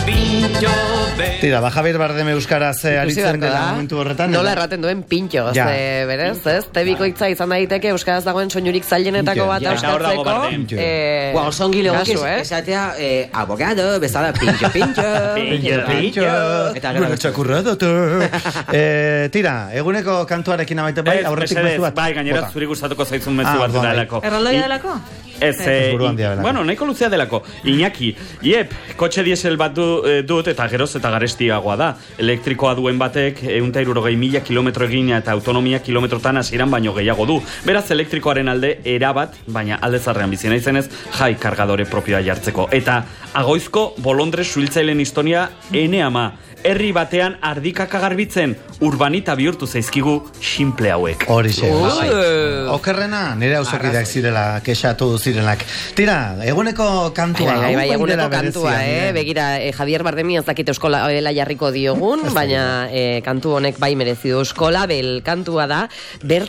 Tira, Javier Bardem euskaraz aritzen dela momentu horretan. Nola erraten duen pintxo, berez, ez? Tebikoitza izan daiteke euskaraz dagoen soinurik zailenetako bat euskatzeko. Osongi legoki esatea abogado, bezala pintxo. Gure txakurradotu. Tira, eguneko kantuarekin amaite bai, aurretik mezu bat. Bai, gainera zuri gustatuko zaizun mezu bat delako. Erraldoia delako? Bueno, nahiko luzea delako. Iñaki, kotxe diesel bat dut eta geroz eta garestiagoa da. Elektrikoa duen batek 160.000 kilometro egina eta autonomia kilometrotan hasieran baino gehiago du. Beraz, elektrikoaren alde erabat, baina alde zarrean bizi naizenez, jai kargadore propioa jartzeko. Eta Agoizko bolondre suhiltzaileen historia ama. Herri batean ardikaka garbitzen, urbanita bihurtu zaizkigu simple hauek. Horixe. Okerrena, nire auzokideak zirela, kexatu zirenak. Tira, eguneko kantua. Bai, eguneko kantua, begira, Javier Bardemi ez dakit eskola jarriko diogun, baina kantu honek bai merezi du eskola, bel kantua da,